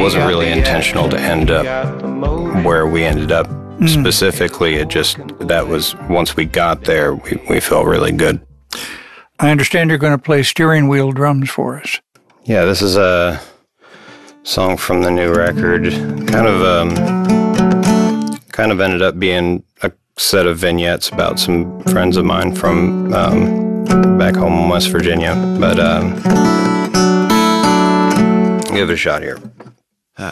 wasn't really intentional to end up where we ended up. Specifically, it just, that was, once we got there, we felt really good. I understand you're going to play steering wheel drums for us. Yeah, this is a song from the new record. Kind of ended up being a set of vignettes about some friends of mine from back home in West Virginia. But give it a shot here.